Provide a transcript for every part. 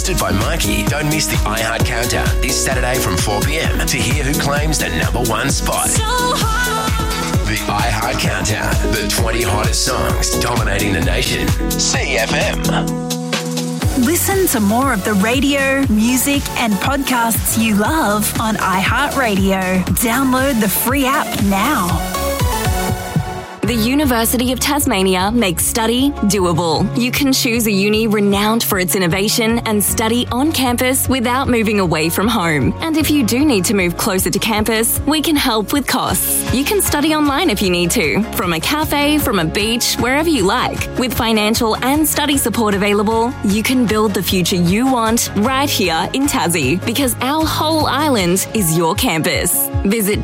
Hosted by Mikey, don't miss the iHeart Countdown this Saturday from 4 p.m. to hear who claims the number one spot. So hot. The iHeart Countdown, the 20 hottest songs dominating the nation. CFM. Listen to more of the radio, music and podcasts you love on iHeartRadio. Download the free app now. The University of Tasmania makes study doable. You can choose a uni renowned for its innovation and study on campus without moving away from home. And if you do need to move closer to campus, we can help with costs. You can study online if you need to, from a cafe, from a beach, wherever you like. With financial and study support available, you can build the future you want right here in Tassie, because our whole island is your campus. Visit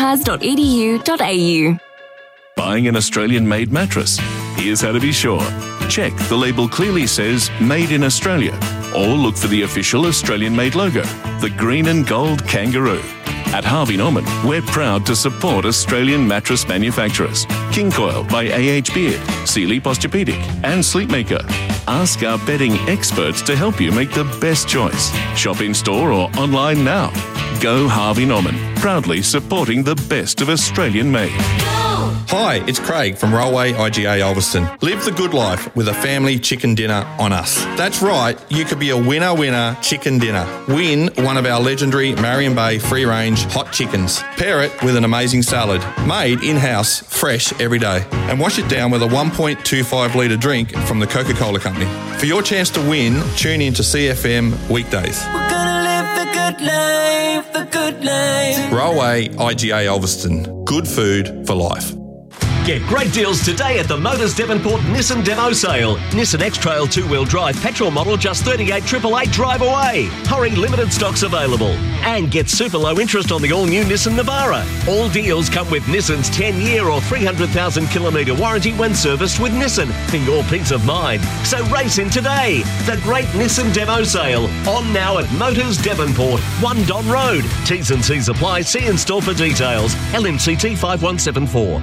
utas.edu.au. Buying an Australian-made mattress? Here's how to be sure. Check the label clearly says Made in Australia, or look for the official Australian-made logo, the green and gold kangaroo. At Harvey Norman, we're proud to support Australian mattress manufacturers. King Coil by AH Beard, Sealy Posturepedic and Sleepmaker. Ask our bedding experts to help you make the best choice. Shop in-store or online now. Go Harvey Norman, proudly supporting the best of Australian-made. Hi, it's Craig from Railway IGA Ulverston. Live the good life with a family chicken dinner on us. That's right, you could be a winner chicken dinner. Win one of our legendary Marion Bay free-range hot chickens. Pair it with an amazing salad, made in-house, fresh every day. And wash it down with a 1.25 litre drink from the Coca-Cola Company. For your chance to win, tune in to CFM weekdays. We're gonna live the good life, the good life. Railway IGA Ulverston. Good food for life. Get great deals today at the Motors Devonport Nissan Demo Sale. Nissan X-Trail 2-wheel drive petrol model just $38,888 drive away. Hurry, limited stocks available. And get super low interest on the all-new Nissan Navara. All deals come with Nissan's 10-year or 300,000 kilometre warranty when serviced with Nissan for your peace of mind. So race in today. The great Nissan Demo Sale. On now at Motors Devonport, 1 Don Road. T's and C's apply. See in store for details. LMCT 5174.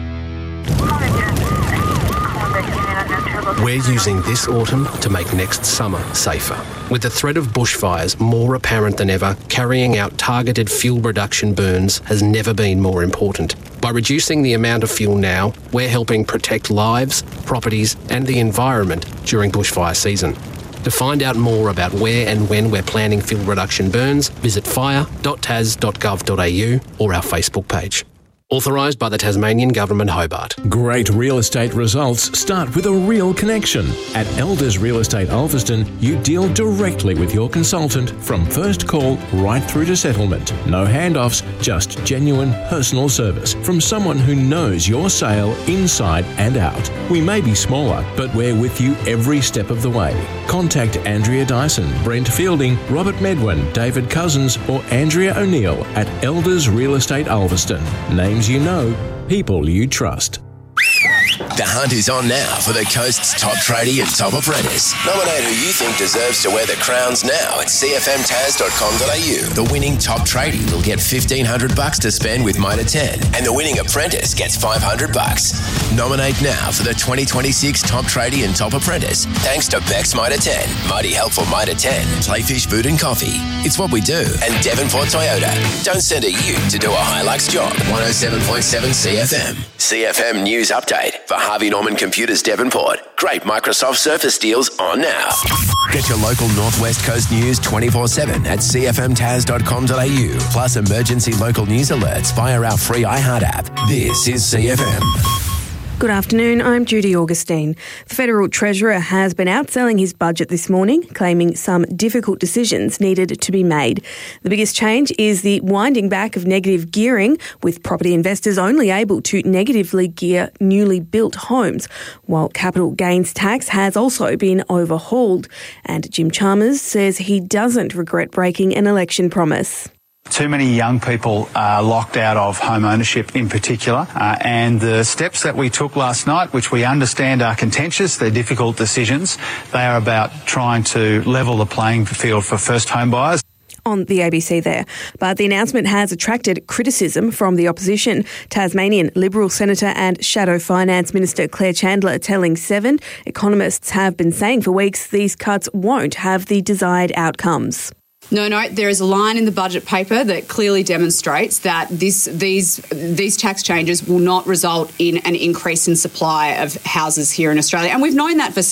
We're using this autumn to make next summer safer. With the threat of bushfires more apparent than ever, carrying out targeted fuel reduction burns has never been more important. By reducing the amount of fuel now, we're helping protect lives, properties and the environment during bushfire season. To find out more about where and when we're planning fuel reduction burns, visit fire.tas.gov.au or our Facebook page. Authorised by the Tasmanian Government, Hobart. Great real estate results start with a real connection. At Elders Real Estate Ulverston, you deal directly with your consultant from first call right through to settlement. No handoffs, just genuine personal service from someone who knows your sale inside and out. We may be smaller, but we're with you every step of the way. Contact Andrea Dyson, Brent Fielding, Robert Medwin, David Cousins or Andrea O'Neill at Elders Real Estate Ulverston. Names you know, people you trust. The hunt is on now for the coast's top tradie and top apprentice. Nominate who you think deserves to wear the crowns now at cfmtas.com.au. The winning top tradie will get $1,500 to spend with Mitre 10, and the winning apprentice gets $500. Nominate now for the 2026 top tradie and top apprentice, thanks to Beck's Mitre 10, Mighty Helpful Mitre 10, Playfish Food and Coffee. It's what we do. And Devonport Toyota. Don't send a ute to do a Hilux job. 107.7 CFM. CFM News Update for Harvey Norman Computers Devonport. Great Microsoft Surface deals on now. Get your local Northwest Coast news 24/7 at cfmtas.com.au. Plus emergency local news alerts via our free iHeart app. This is CFM. Good afternoon, I'm Judy Augustine. The Federal Treasurer has been outselling his budget this morning, claiming some difficult decisions needed to be made. The biggest change is the winding back of negative gearing, with property investors only able to negatively gear newly built homes, while capital gains tax has also been overhauled. And Jim Chalmers says he doesn't regret breaking an election promise. Too many young people are locked out of home ownership in particular, and the steps that we took last night, which we understand are contentious, they're difficult decisions, they are about trying to level the playing field for first home buyers. on the ABC there. But the announcement has attracted criticism from the opposition. Tasmanian Liberal Senator and Shadow Finance Minister Claire Chandler telling Seven economists have been saying for weeks these cuts won't have the desired outcomes. No, there is a line in the budget paper that clearly demonstrates that these tax changes will not result in an increase in supply of houses here in Australia. And we've known that for